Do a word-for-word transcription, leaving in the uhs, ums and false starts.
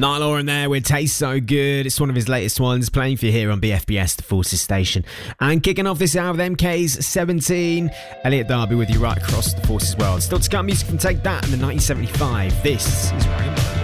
Niall Horan there with Taste So Good. It's one of his latest ones, playing for you here on B F B S, the Forces station. And kicking off this hour with M K's seventeen. Elliot Darby with you right across the Forces world. Still to come, music from Take That in the nineteen seventy-five. This is Rainbow.